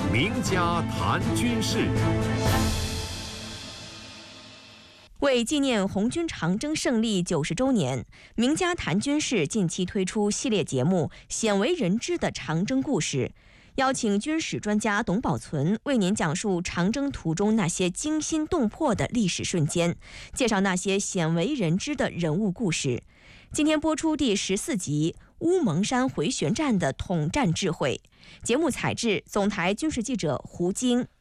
名家谈军事。 为纪念红军长征胜利90周年，名家谈军事近期推出系列节目《鲜为人知的长征故事》，邀请军史专家董宝存为您讲述长征途中那些惊心动魄的历史瞬间，介绍那些鲜为人知的人物故事。今天播出第14集《乌蒙山回旋战的统战智慧》，节目采制总台军事记者胡晶。